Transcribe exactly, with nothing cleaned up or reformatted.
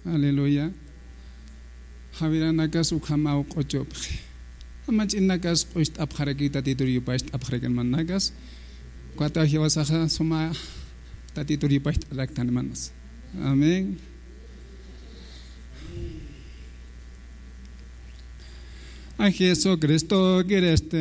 Aleluya. Haviranakas ukhamau qochop. Amach innakas qoist abharakita tituri past abharakan manakas. Kuata hiwasaha soma tatituri past raktan manas. Amen. A Jesucristo quieres